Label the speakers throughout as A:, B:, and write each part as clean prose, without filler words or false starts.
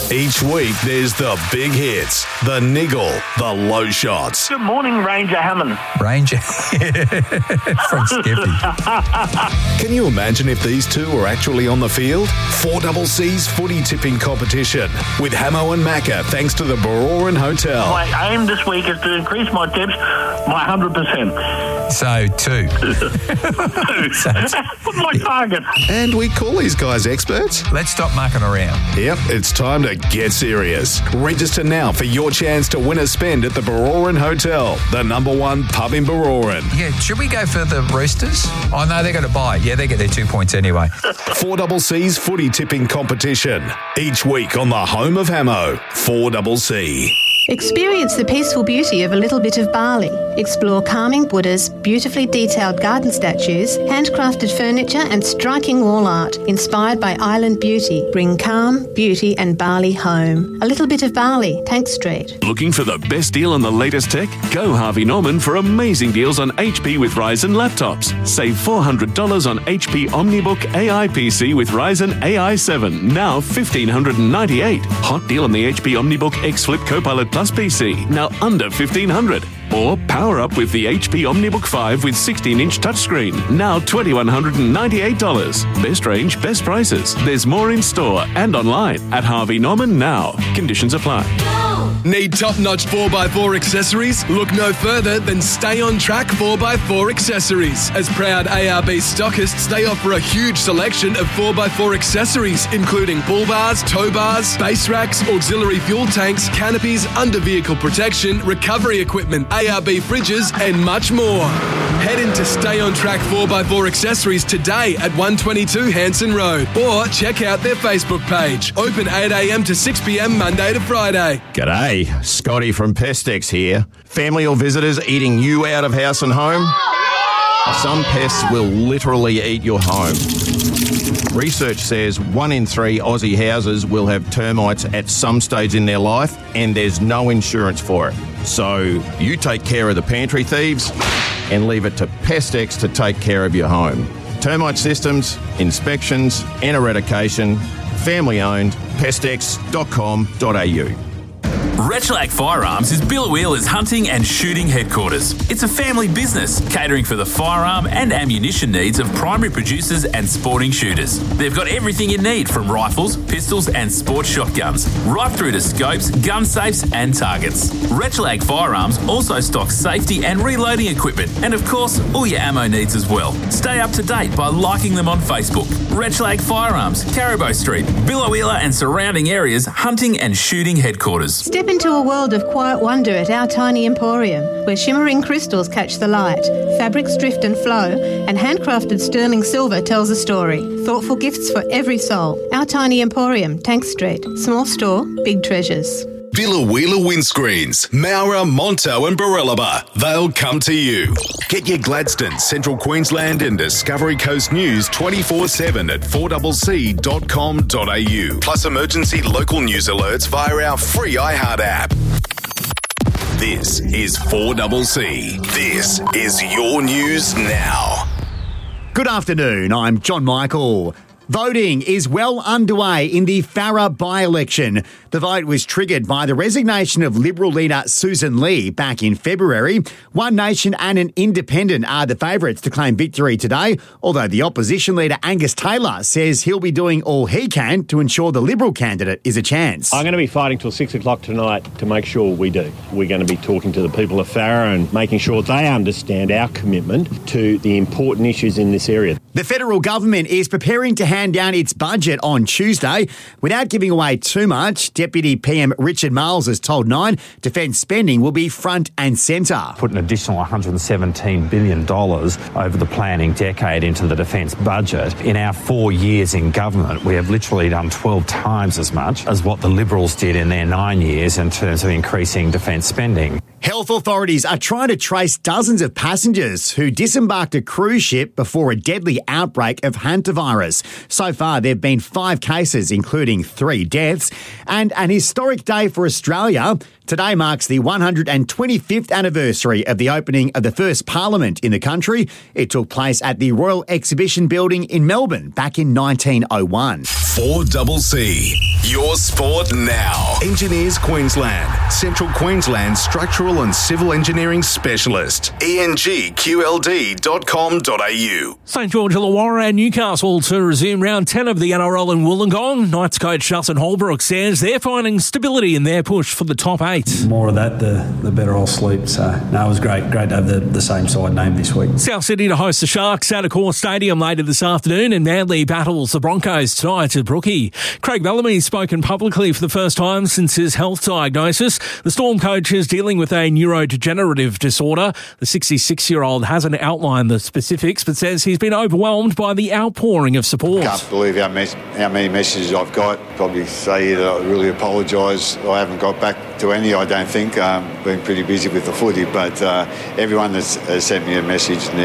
A: Each week, there's the big hits, the niggle, the low shots.
B: Good morning, Ranger Hammond.
C: Ranger from Skippy.
A: Can you imagine if these two were actually on the field? 4CC's footy tipping competition with Hamo and Macca, thanks to the Baroran Hotel.
B: My aim this week is to increase my tips by 100%.
C: So, 2.
B: What's my target?
A: And we call these guys experts.
C: Let's stop mucking around.
A: Yep, it's time to get serious. Register now for your chance to win a spend at the Baroran Hotel, the #1 pub in Baroran.
C: Yeah, should we go for the Roosters? Oh, no, they're going to buy. Yeah, they get their 2 points anyway.
A: 4CC's footy tipping competition. Each week on the home of Hamo, 4CC.
D: Experience the peaceful beauty of a little bit of Bali. Explore calming Buddhas, beautifully detailed garden statues, handcrafted furniture and striking wall art inspired by island beauty. Bring calm, beauty and Bali home. A little bit of Bali, Tank Street.
E: Looking for the best deal on the latest tech? Go Harvey Norman for amazing deals on HP with Ryzen laptops. Save $400 on HP OmniBook AI PC with Ryzen AI 7, now $1,598. Hot deal on the HP OmniBook X Flip Copilot Plus PC, now under $1,500. Or power up with the HP OmniBook 5 with 16-inch touchscreen, now $2,198. Best range, best prices. There's more in store and online at Harvey Norman now. Conditions apply.
F: Need top-notch 4x4 accessories? Look no further than Stay On Track 4x4 accessories. As proud ARB stockists, they offer a huge selection of 4x4 accessories, including bull bars, tow bars, base racks, auxiliary fuel tanks, canopies, under-vehicle protection, recovery equipment, ARB fridges, and much more. Head into Stay On Track 4x4 accessories today at 122 Hanson Road, or check out their Facebook page. Open 8 a.m. to 6 p.m. Monday to Friday.
G: G'day, Scotty from Pestex here. Family or visitors eating you out of house and home? Some pests will literally eat your home. Research says 1 in 3 Aussie houses will have termites at some stage in their life, and there's no insurance for it. So you take care of the pantry thieves and leave it to Pestex to take care of your home. Termite systems, inspections and eradication. Family owned. Pestex.com.au.
H: Retulac Firearms is Billawheeler's hunting and shooting headquarters. It's a family business catering for the firearm and ammunition needs of primary producers and sporting shooters. They've got everything you need from rifles, pistols and sports shotguns, right through to scopes, gun safes and targets. Retulac Firearms also stocks safety and reloading equipment and of course all your ammo needs as well. Stay up to date by liking them on Facebook. Retulac Firearms, Caribou Street, Billawheeler and surrounding areas hunting and shooting headquarters.
D: Step into a world of quiet wonder at Our Tiny Emporium, where shimmering crystals catch the light, fabrics drift and flow, and handcrafted sterling silver tells a story. Thoughtful gifts for every soul. Our Tiny Emporium, Tank Street. Small store, big treasures.
A: Billawheeler Windscreens, Mowra, Monto and Barellaba. They'll come to you. Get your Gladstone, Central Queensland and Discovery Coast news 24/7 at 4CC.com.au. Plus emergency local news alerts via our free iHeart app. This is 4CC. This is your news now.
I: Good afternoon, I'm John Michael. Voting is well underway in the Farrer by-election. The vote was triggered by the resignation of Liberal leader Susan Lee back in February. One Nation and an Independent are the favourites to claim victory today, although the opposition leader Angus Taylor says he'll be doing all he can to ensure the Liberal candidate is a chance.
J: I'm going to be fighting till 6 o'clock tonight to make sure we do. We're going to be talking to the people of Farrer and making sure they understand our commitment to the important issues in this area.
I: The federal government is preparing to hand down its budget on Tuesday. Without giving away too much, Deputy PM Richard Marles has told Nine defence spending will be front and centre.
K: Put an additional $117 billion over the planning decade into the defence budget. In our 4 years in government, we have literally done 12 times as much as what the Liberals did in their 9 years in terms of increasing defence spending.
I: Health authorities are trying to trace dozens of passengers who disembarked a cruise ship before a deadly outbreak of hantavirus. So far, there have been 5 cases, including 3 deaths, and an historic day for Australia. Today marks the 125th anniversary of the opening of the first parliament in the country. It took place at the Royal Exhibition Building in Melbourne back in 1901.
A: 4CC, your sport now. Engineers Queensland, Central Queensland Structural and Civil Engineering Specialist. engqld.com.au.
L: St George Illawarra and Newcastle to resume round 10 of the NRL in Wollongong. Knights coach Justin Holbrook says they're finding stability in their push for the top 8.
M: More of that, the better I'll sleep. So, no, it was great to have the same side name this week.
L: South Sydney to host the Sharks at Accor Stadium later this afternoon, and Manly battles the Broncos tonight at Brookie. Craig Bellamy's spoken publicly for the first time since his health diagnosis. The Storm coach is dealing with a neurodegenerative disorder. The 66-year-old hasn't outlined the specifics, but says he's been overwhelmed by the outpouring of support.
N: I can't believe how many messages I've got. Probably say that I really apologise. I haven't got back to any, I don't think. Been pretty busy with the footy, but everyone that's has sent me a message, and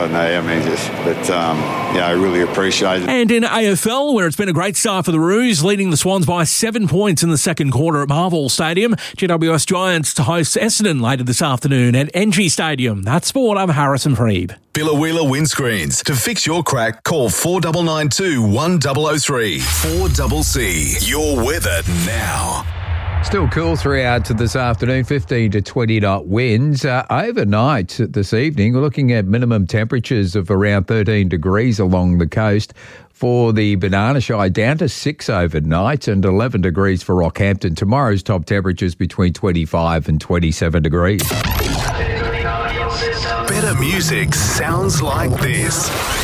N: I really appreciate it.
L: And in AFL, where it's been a great start for the Roos, leading the Swans by 7 points in the second quarter at Marvel Stadium. GWS Giants to host Essendon later this afternoon at NG Stadium. That's Sport. I'm Harrison Freeb.
A: Billa Windscreens. To fix your crack, call 4992 1003. 4CC, your weather now.
C: Still cool throughout to this afternoon, 15 to 20 knot winds. Overnight this evening, we're looking at minimum temperatures of around 13 degrees along the coast. For the Banana Shy, down to 6 overnight and 11 degrees for Rockhampton. Tomorrow's top temperatures between 25 and 27 degrees.
A: Better music sounds like this.